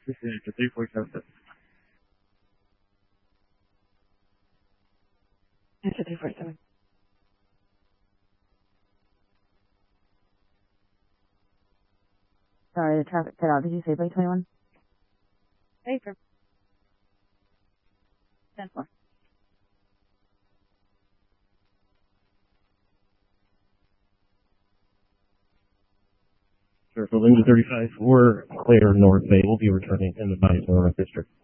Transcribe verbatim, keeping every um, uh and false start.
Proceed to three forty-seven. Answer three forty-seven. Sorry, the traffic cut out. Did you say Bay twenty-one? Paper. ten four. Sure, for Linda thirty-five, we're clear North Bay. We'll be returning in the Bison North District.